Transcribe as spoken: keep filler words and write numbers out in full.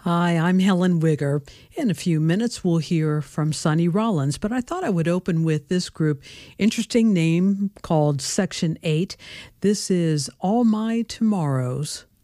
Hi, I'm Helen Wigger. In a few minutes, we'll hear from Sonny Rollins, but I thought I would open with this group. Interesting name called Section eight. This is All My Tomorrows.